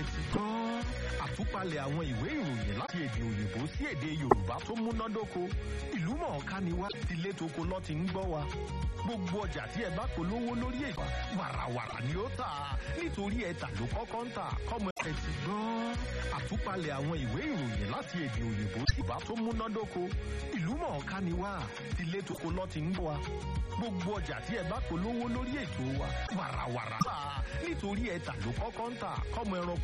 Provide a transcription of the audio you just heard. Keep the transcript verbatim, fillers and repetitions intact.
tẹ́tí gbọ́ àtúpalẹ̀ àwọn ìwé ìròyìn láti èdè òyìnbó sí èdè Yorùbá tó múnádóko. Ìlú mọ̀ọ́ká ni wá, tilé toko ló ti ń gbọ́ wa. Gbogbo ọjà tí ẹ bá polówó lórí ètò wàràwàrà ni ó tà nítorí ẹ̀tà ló kọ́kọ́ ń tà kọ́mọ tẹ́tí gbọ́ àtúpalẹ̀ àwọn ìwé ìròyìn láti èdè òyìnbó sí Yorùbá tó múnádóko. Ìlú mọ̀ọ́ká ni wá, tilé toko ló ti ń gbọ́ wa. Gbogbo ọjà tí ẹ bá polówó lórí ètò wa wàràwàrà tà nítorí ẹ̀tà ló kọ́kọ́ ń tà kọ́mọ ẹranko